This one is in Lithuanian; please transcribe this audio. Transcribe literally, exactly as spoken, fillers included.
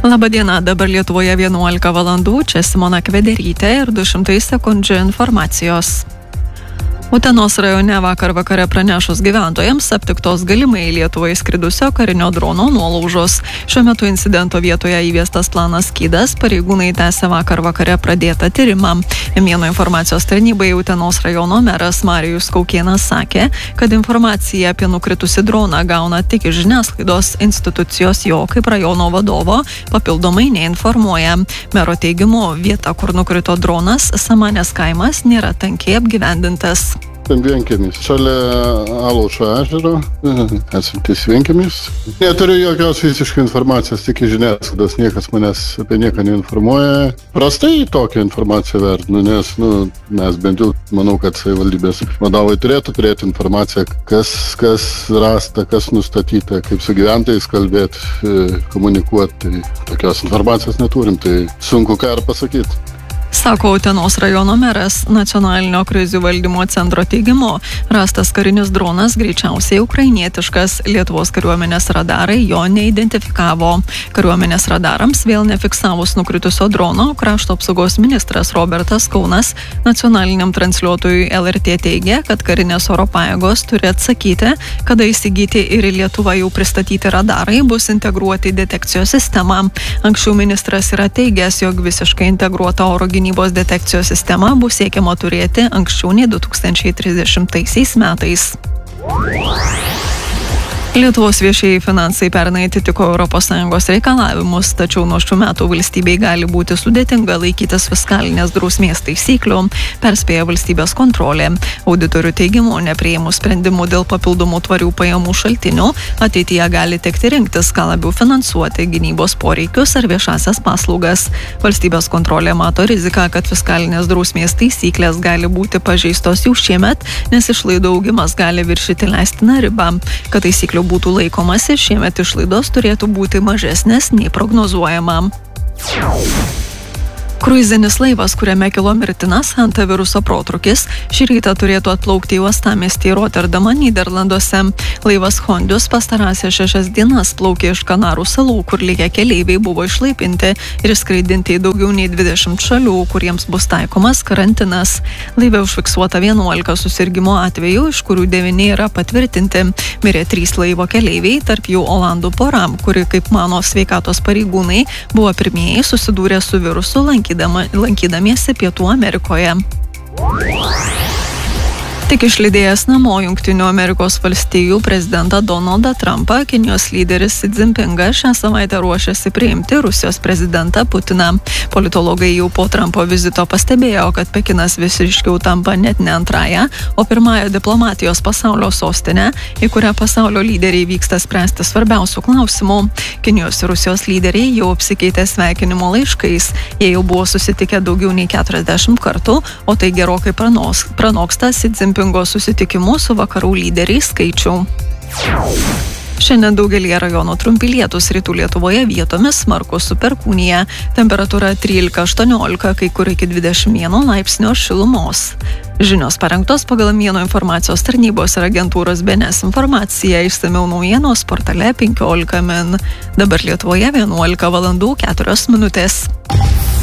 Labadiena, dabar Lietuvoje vienuolika valandų, čia Simona Kvederytė ir du šimtai sekundžių informacijos. Utenos rajone vakar vakare pranešus gyventojams aptiktos galimai Lietuvai skridusio karinio drono nuolaužos. Šiuo metu incidento vietoje įviestas planas Skydas, pareigūnai tęsia vakar vakare pradėtą tyrimą. Mieno informacijos tarnybai Utenos rajono meras Marijus Kaukėnas sakė, kad informaciją apie nukritusį droną gauna tik iš žiniasklaidos, institucijos jo kaip rajono vadovo papildomai neinformuoja. Mero teigimu, vieta, kur nukrito dronas, Samanės kaimas, nėra tankiai apgyvendintas. Vienkiemis, šalia Alaušo ežero, esantis vienkiemis. Neturiu jokios visiškai informacijos, tik iš žiniasklaidos, niekas manęs apie nieką neinformuoja. Prastai tokią informaciją vertinu, nes nu, mes bent jau manau, kad savivaldybės vadovai turėtų turėti informaciją, kas, kas rasta, kas nustatyta, kaip su gyventojais kalbėti, komunikuoti. Tai tokios informacijos neturim, tai sunku ką ir pasakyti. Sako Utenos rajono meras. Nacionalinio krizių valdymo centro teigimu, rastas karinis dronas greičiausiai ukrainietiškas. Lietuvos kariuomenės radarai jo neidentifikavo. Kariuomenės radarams vėl nefiksavus nukritusio drono, krašto apsaugos ministras Robertas Kaunas nacionaliniam transliuotojui L R T teigia, kad karinės oro pajėgos turi atsakyti, kada įsigyti ir į Lietuvą jau pristatyti radarai bus integruoti į detekcijos sistemą. Anksčiau ministras yra teigęs, jog visiškai integruota oro gynybos detekcijos sistema bus siekiama turėti anksčiau nei du tūkstančiai trisdešimtaisiais metais. Lietuvos viešieji finansai pernai atitiko Europos Sąjungos reikalavimus, tačiau nuo šių metų valstybei gali būti sudėtinga laikytis fiskalinės drausmės taisyklių, perspėja valstybės kontrolė. Auditorių teigimu, nepriėmus sprendimų dėl papildomų tvarių pajamų šaltinių, ateityje gali tekti rinktis, ką labiau finansuoti – gynybos poreikius ar viešasias paslaugas. Valstybės kontrolė mato riziką, kad fiskalinės drausmės taisyklės gali būti pažeistos jau šiemet, nes išlaidų augimas gali viršyti leistiną ribą. Kad taisyklių būtų laikomasi, šiemet išlaidos turėtų būti mažesnės nei prognozuojama. Kruizinis laivas, kuriame kilo mirtinas hantaviruso protrūkis, šį rytą turėtų atplaukti į uostamiestį Rotterdamą, Nyderlanduose. Laivas Hondius pastarąsias šešias dienas plaukė iš Kanarų salų, kur likę keleiviai buvo išlaipinti ir skraidinti į daugiau nei dvidešimt šalių, kuriems bus taikomas karantinas. Laive užfiksuota vienuolika susirgimo atvejų, iš kurių devyni yra patvirtinti. Mirė trys laivo keleiviai, tarp jų olandų pora, kuri, kaip mano sveikatos pareigūnai, buvo pirmieji susidūrę su virusu lankydamiesi Pietų Amerikoje. Tik išlydėjęs namo Jungtinių Amerikos valstijų prezidentą Donaldą Trumpą, Kinijos lyderis Xi Jinpingas šią savaitę ruošiasi priimti Rusijos prezidentą Putiną. Politologai jau po Trumpo vizito pastebėjo, kad Pekinas vis ryškiau tampa net ne antrąją, o pirmąją diplomatijos pasaulio sostinę, į kurią pasaulio lyderiai vyksta spręsti svarbiausių klausimų. Kinijos ir Rusijos lyderiai jau apsikeitė sveikinimo laiškais. Jie jau buvo susitikę daugiau nei keturiasdešimt kartų, o tai gerokai pranos, pranoksta Xi Jinpingo susitikimų su vakarų lyderiais skaičių. Šiandien daugelį rajonų trumpi lietūs, rytų Lietuvoje vietomis smarkus su perkūnija. Temperatūra trylika aštuoniolika, kai kur iki dvidešimt vieno laipsnio šilumos. Žinios parengtos pagal Mieno informacijos tarnybos ir agentūros B N S informaciją. Išsamiau naujienos portale penkiolika min. Dabar Lietuvoje vienuolika valandų keturios minutės.